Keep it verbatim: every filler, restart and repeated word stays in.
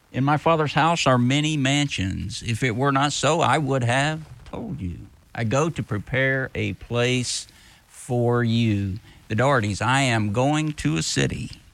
In my Father's house are many mansions. If it were not so, I would have told you. I go to prepare a place for you. The Dohertys, I am going to a city